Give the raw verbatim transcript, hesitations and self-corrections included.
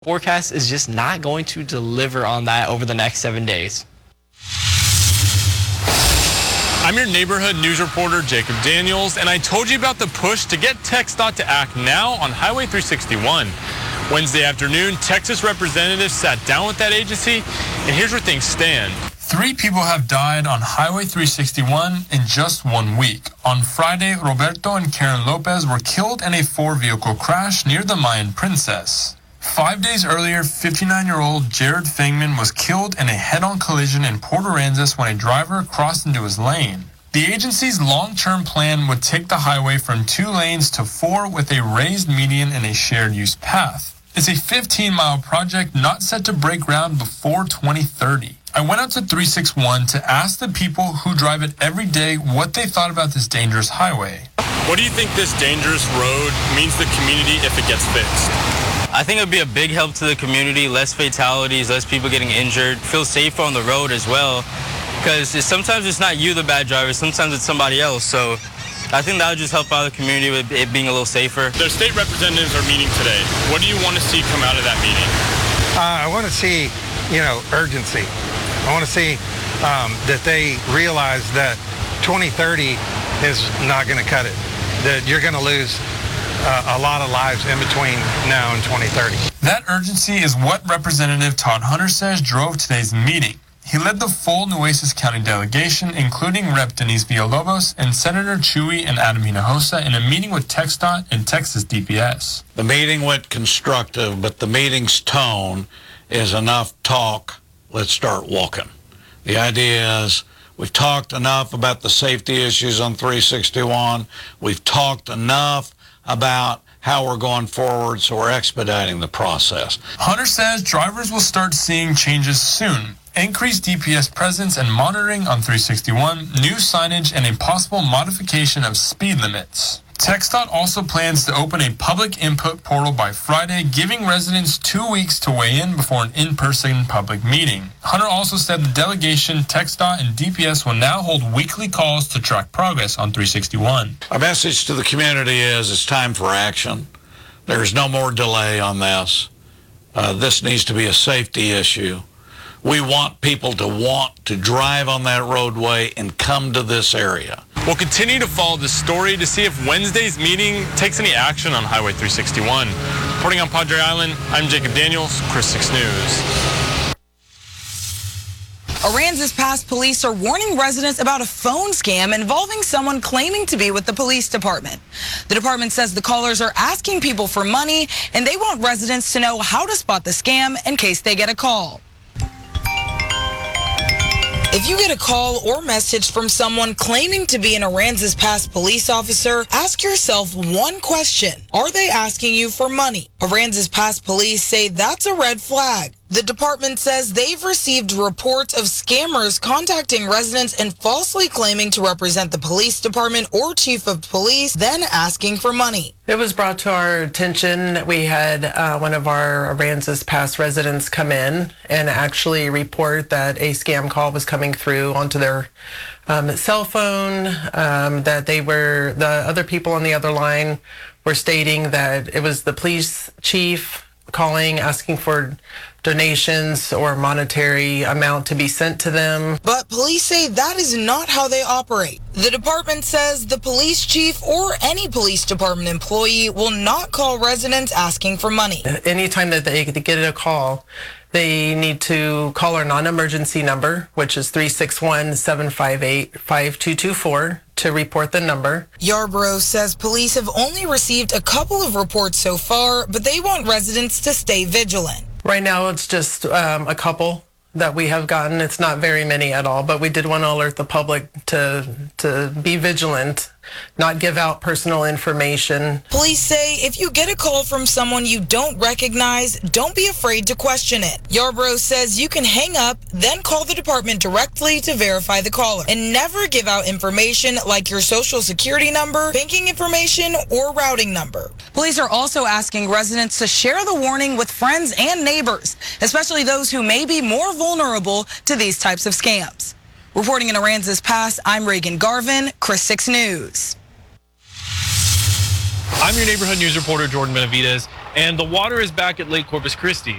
Forecast is just not going to deliver on that over the next seven days. I'm your neighborhood news reporter, Jacob Daniels, and I told you about the push to get TxDOT to act now on Highway three sixty-one. Wednesday afternoon, Texas representatives sat down with that agency, and here's where things stand. Three people have died on Highway three sixty-one in just one week. On Friday, Roberto and Karen Lopez were killed in a four-vehicle crash near the Mayan Princess. Five days earlier, fifty-nine-year-old Jared Fangman was killed in a head-on collision in Port Aransas when a driver crossed into his lane. The agency's long-term plan would take the highway from two lanes to four with a raised median and a shared-use path. It's a fifteen-mile project not set to break ground before twenty thirty. I went out to three sixty-one to ask the people who drive it every day what they thought about this dangerous highway. What do you think this dangerous road means to the community if it gets fixed? I think it would be a big help to the community, less fatalities, less people getting injured, feel safer on the road as well, because it's, sometimes it's not you the bad driver, sometimes it's somebody else, so I think that would just help out the community with it being a little safer. The state representatives are meeting today. What do you want to see come out of that meeting? Uh, I want to see, you know, urgency. I want to see um, that they realize that twenty thirty is not going to cut it, that you're going to lose Uh, a lot of lives in between now and twenty thirty. That urgency is what Representative Todd Hunter says drove today's meeting. He led the full Nueces County delegation, including Representative Denise Villalobos and Senator Chuy and Adam Hinojosa, in a meeting with TxDOT and Texas D P S. The meeting went constructive, but the meeting's tone is enough talk, let's start walking. The idea is we've talked enough about the safety issues on three sixty-one. We've talked enough about how we're going forward, so we're expediting the process. Hunter says drivers will start seeing changes soon. Increased D P S presence and monitoring on three sixty-one, new signage, and a possible modification of speed limits. TxDOT also plans to open a public input portal by Friday, giving residents two weeks to weigh in before an in-person public meeting. Hunter also said the delegation, TxDOT, and D P S will now hold weekly calls to track progress on three sixty-one. Our message to the community is it's time for action. There's no more delay on this. Uh, this needs to be a safety issue. We want people to want to drive on that roadway and come to this area. We'll continue to follow this story to see if Wednesday's meeting takes any action on Highway three sixty-one. Reporting on Padre Island, I'm Jacob Daniels, Chris six News. Aransas Pass police are warning residents about a phone scam involving someone claiming to be with the police department. The department says the callers are asking people for money, and they want residents to know how to spot the scam in case they get a call. If you get a call or message from someone claiming to be an Aransas Pass police officer, ask yourself one question. Are they asking you for money? Aransas Pass police say that's a red flag. The department says they've received reports of scammers contacting residents and falsely claiming to represent the police department or chief of police, then asking for money. It was brought to our attention that we had uh, one of our Aransas Pass residents come in and actually report that a scam call was coming through onto their um, cell phone, um, that they were, the other people on the other line were stating that it was the police chief calling, asking for donations or monetary amount to be sent to them. But police say that is not how they operate. The department says the police chief or any police department employee will not call residents asking for money. Anytime that they get a call, they need to call our non-emergency number, which is three six one, seven five eight, five two two four, to report the number. Yarborough says police have only received a couple of reports so far, but they want residents to stay vigilant. Right now, it's just um, a couple that we have gotten. It's not very many at all, but we did want to alert the public to to be vigilant, not give out personal information. Police say if you get a call from someone you don't recognize, don't be afraid to question it. Yarborough says you can hang up, then call the department directly to verify the caller, and never give out information like your social security number, banking information, or routing number. Police are also asking residents to share the warning with friends and neighbors, especially those who may be more vulnerable to these types of scams. Reporting in Aransas Pass, I'm Reagan Garvin, Chris six News. I'm your neighborhood news reporter, Jordan Benavides, And the water is back at Lake Corpus Christi.